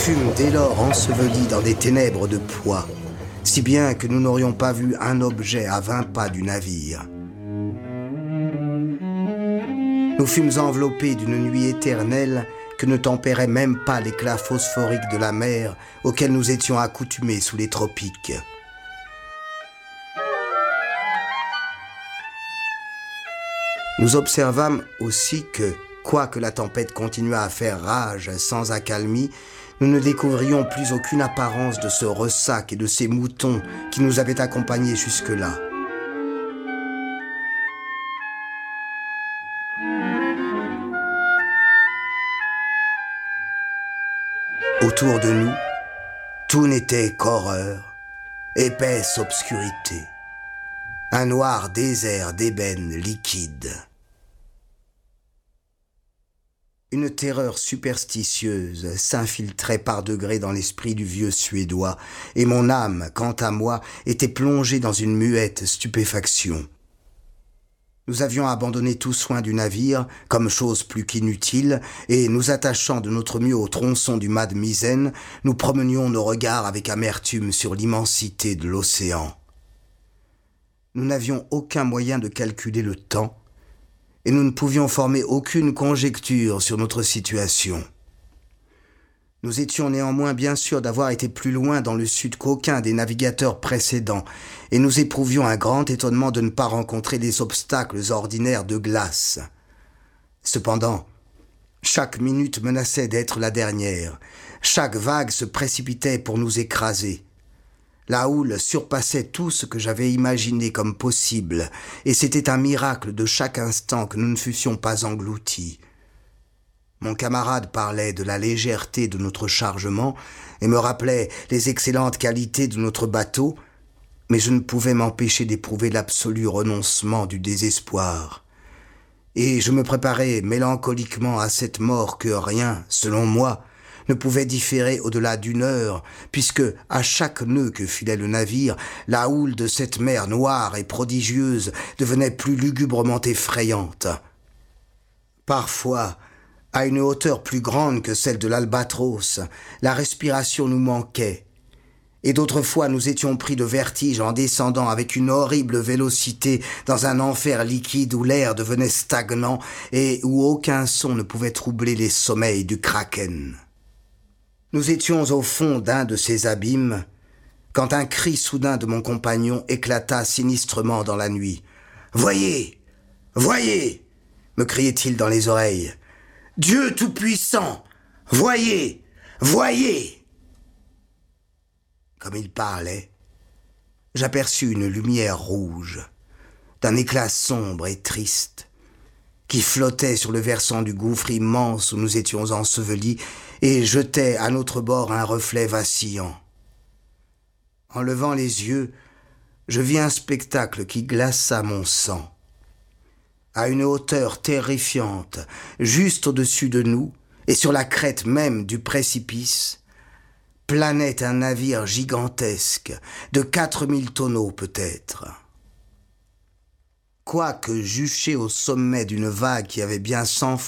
fûmes dès lors ensevelis dans des ténèbres de poids, si bien que nous n'aurions pas vu un objet à 20 pas du navire. Nous fûmes enveloppés d'une nuit éternelle que ne tempérait même pas l'éclat phosphorique de la mer auquel nous étions accoutumés sous les tropiques. Nous observâmes aussi que, quoique la tempête continuât à faire rage sans accalmie, nous ne découvrions plus aucune apparence de ce ressac et de ces moutons qui nous avaient accompagnés jusque-là. Autour de nous, tout n'était qu'horreur, épaisse obscurité, un noir désert d'ébène liquide. Une terreur superstitieuse s'infiltrait par degrés dans l'esprit du vieux Suédois, et mon âme, quant à moi, était plongée dans une muette stupéfaction. Nous avions abandonné tout soin du navire, comme chose plus qu'inutile, et nous attachant de notre mieux au tronçon du mât de misaine, nous promenions nos regards avec amertume sur l'immensité de l'océan. Nous n'avions aucun moyen de calculer le temps, et nous ne pouvions former aucune conjecture sur notre situation. Nous étions néanmoins bien sûrs d'avoir été plus loin dans le sud qu'aucun des navigateurs précédents, et nous éprouvions un grand étonnement de ne pas rencontrer des obstacles ordinaires de glace. Cependant, chaque minute menaçait d'être la dernière, chaque vague se précipitait pour nous écraser. La houle surpassait tout ce que j'avais imaginé comme possible, et c'était un miracle de chaque instant que nous ne fussions pas engloutis. Mon camarade parlait de la légèreté de notre chargement et me rappelait les excellentes qualités de notre bateau, mais je ne pouvais m'empêcher d'éprouver l'absolu renoncement du désespoir. Et je me préparais mélancoliquement à cette mort que rien, selon moi, ne pouvait différer au-delà d'1 heure, puisque, à chaque nœud que filait le navire, la houle de cette mer noire et prodigieuse devenait plus lugubrement effrayante. Parfois, à une hauteur plus grande que celle de l'Albatros, la respiration nous manquait, et d'autres fois nous étions pris de vertige en descendant avec une horrible vélocité dans un enfer liquide où l'air devenait stagnant et où aucun son ne pouvait troubler les sommeils du kraken. Nous étions au fond d'un de ces abîmes, quand un cri soudain de mon compagnon éclata sinistrement dans la nuit. « Voyez! Voyez !» me criait-il dans les oreilles. « Dieu Tout-Puissant! Voyez! Voyez !» Comme il parlait, j'aperçus une lumière rouge, d'un éclat sombre et triste, qui flottait sur le versant du gouffre immense où nous étions ensevelis et jetait à notre bord un reflet vacillant. En levant les yeux, je vis un spectacle qui glaça mon sang. À une hauteur terrifiante, juste au-dessus de nous, et sur la crête même du précipice, planait un navire gigantesque, de 4000 tonneaux peut-être. Quoique juché au sommet d'une vague qui avait bien 100